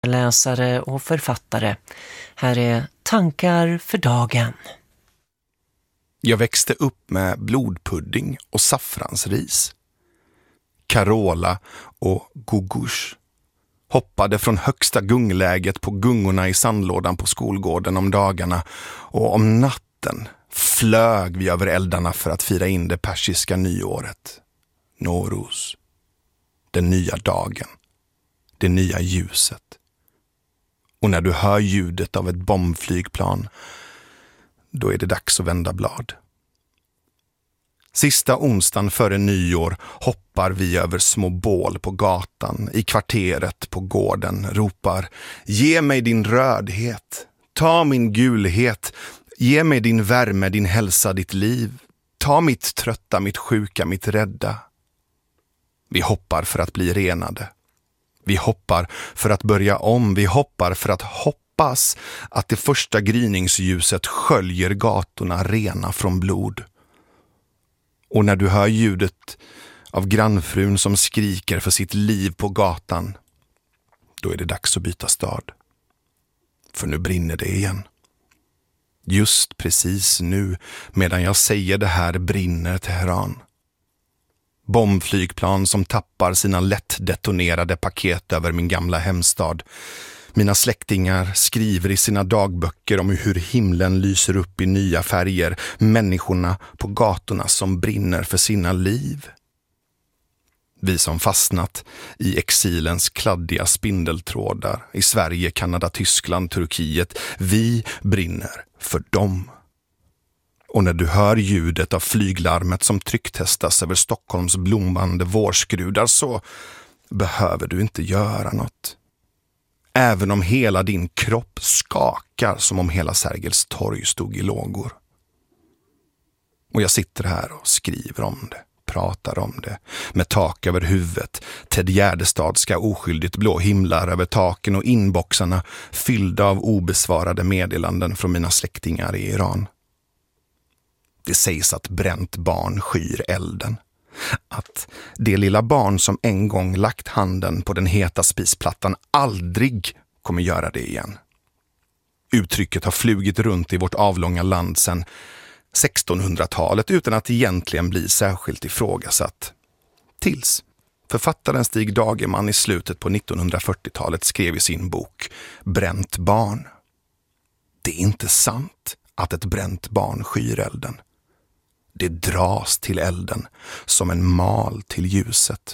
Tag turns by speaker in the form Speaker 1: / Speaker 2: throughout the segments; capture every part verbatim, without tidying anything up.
Speaker 1: läsare och författare. Här är tankar för dagen.
Speaker 2: Jag växte upp med blodpudding och saffransris. Carola och Gugush. Hoppade från högsta gungläget på gungorna i sandlådan på skolgården om dagarna, och om natten flög vi över eldarna för att fira in det persiska nyåret. Noruz. Den nya dagen. Det nya ljuset. Och när du hör ljudet av ett bombflygplan, då är det dags att vända blad. Sista onsdagen före nyår hoppar vi över små bål på gatan, i kvarteret, på gården, ropar: ge mig din rödhet, ta min gulhet, ge mig din värme, din hälsa, ditt liv, ta mitt trötta, mitt sjuka, mitt rädda. Vi hoppar för att bli renade. Vi hoppar för att börja om, vi hoppar för att hoppas att det första gryningsljuset sköljer gatorna rena från blod. Och när du hör ljudet av grannfrun som skriker för sitt liv på gatan, då är det dags att byta stad. För nu brinner det igen. Just precis nu, medan jag säger det här, brinner Teheran. Bombflygplan som tappar sina lättdetonerade paket över min gamla hemstad. Mina släktingar skriver i sina dagböcker om hur himlen lyser upp i nya färger. Människorna på gatorna som brinner för sina liv. Vi som fastnat i exilens kladdiga spindeltrådar i Sverige, Kanada, Tyskland, Turkiet. Vi brinner för dem. Och när du hör ljudet av flyglarmet som trycktestas över Stockholms blommande vårskrudar, så behöver du inte göra något. Även om hela din kropp skakar som om hela Sergels torg stod i lågor. Och jag sitter här och skriver om det, pratar om det, med tak över huvudet, Ted Gärdestadska oskyldigt blå himlar över taken och inboxarna fyllda av obesvarade meddelanden från mina släktingar i Iran. Det sägs att bränt barn skyr elden. Att det lilla barn som en gång lagt handen på den heta spisplattan aldrig kommer göra det igen. Uttrycket har flugit runt i vårt avlånga land sedan sextonhundratalet utan att egentligen bli särskilt ifrågasatt. Tills författaren Stig Dagerman i slutet på nittonhundrafyrtiotalet skrev i sin bok Bränt barn. Det är inte sant att ett bränt barn skyr elden. Det dras till elden som en mal till ljuset.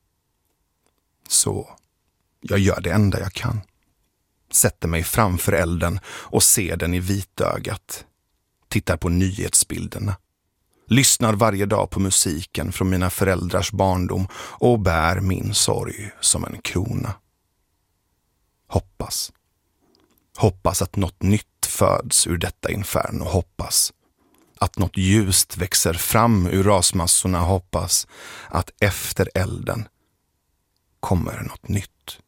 Speaker 2: Så jag gör det enda jag kan. Sätter mig framför elden och ser den i vitögat. Tittar på nyhetsbilderna. Lyssnar varje dag på musiken från mina föräldrars barndom och bär min sorg som en krona. Hoppas. Hoppas att något nytt föds ur detta inferno. Hoppas att något ljust växer fram ur rasmassorna. Hoppas att efter elden kommer något nytt.